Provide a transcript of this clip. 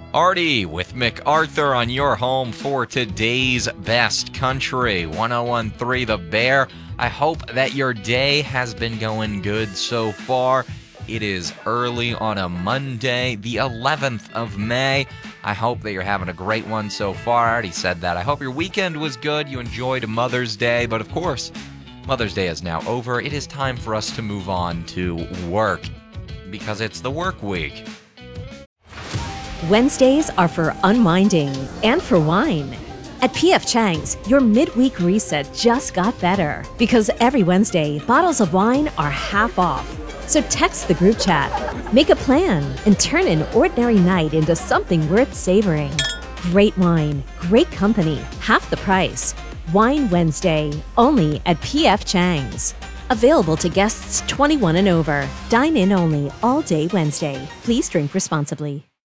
Artie with MacArthur on your home for today's best country, 1013 The Bear. I hope that your day has been going good so far. It is early on a Monday, the 11th of May. I hope that you're having a great one so far. I already said that. I hope your weekend was good. You enjoyed Mother's Day. But of course, Mother's Day is now over. It is time for us to move on to work because it's the work week. Wednesdays are for unwinding and for wine. At P.F. Chang's, your midweek reset just got better because every Wednesday, bottles of wine are half off. So text the group chat, make a plan, and turn an ordinary night into something worth savoring. Great wine, great company, half the price. Wine Wednesday, only at P.F. Chang's. Available to guests 21 and over. Dine in only all day Wednesday. Please drink responsibly.